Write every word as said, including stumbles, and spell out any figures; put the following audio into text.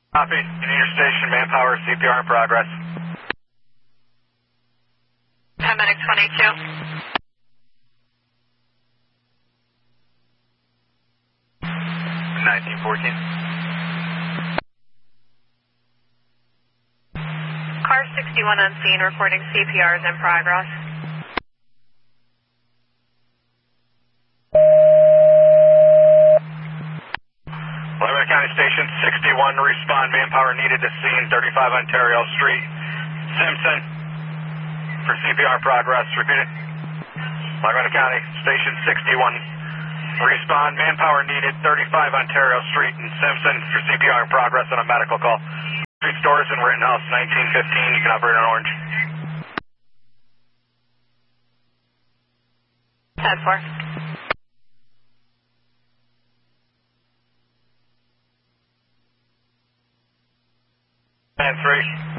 Copy. Union Station, manpower, C P R in progress. Paramedic twenty-two. nineteen fourteen. Car sixty-one on scene, reporting C P R is in progress. Lemon County Station sixty-one, respond, manpower needed to scene, thirty-five Ontario Street. Simpson, for C P R progress, repeat it. Lemon County Station sixty-one, respond, manpower needed, thirty-five Ontario Street in Simpson for C P R progress on a medical call. Street stores in Rittenhouse, nineteen fifteen, you can operate on orange. ten four. ten three.